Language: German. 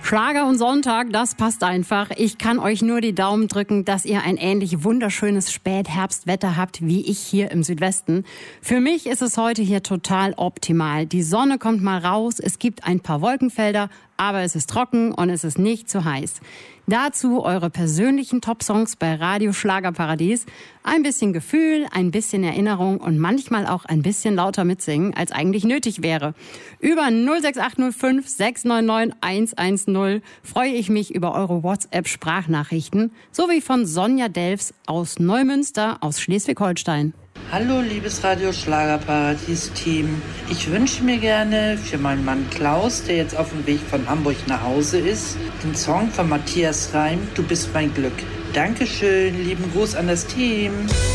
Schlager und Sonntag, das passt einfach. Ich kann euch nur die Daumen drücken, dass ihr ein ähnlich wunderschönes Spätherbstwetter habt wie ich hier im Südwesten. Für mich ist es heute hier total optimal. Die Sonne kommt mal raus, es gibt ein paar Wolkenfelder, aber es ist trocken und es ist nicht zu heiß. Dazu eure persönlichen Top-Songs bei Radio Schlagerparadies. Ein bisschen Gefühl, ein bisschen Erinnerung und manchmal auch ein bisschen lauter mitsingen, als eigentlich nötig wäre. Über 06805 699 110 freue ich mich über eure WhatsApp-Sprachnachrichten, sowie von Sonja Delfs aus Neumünster aus Schleswig-Holstein. Hallo liebes Radio Schlagerparadies-Team. Ich wünsche mir gerne für meinen Mann Klaus, der jetzt auf dem Weg von Hamburg nach Hause ist, den Song von Matthias Reim, Du bist mein Glück. Dankeschön, lieben Gruß an das Team.